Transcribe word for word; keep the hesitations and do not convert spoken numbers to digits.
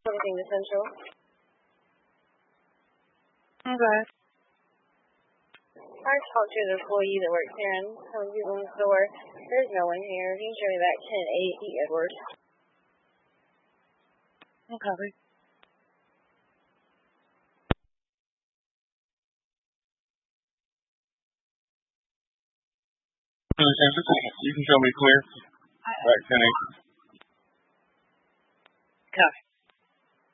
everything to Central. Okay. I talked to the employee that works here and some people in the store. There's no one here. He can show me back ten eighty Edward. Okay. You can show me clear. Right, ten eight. Okay.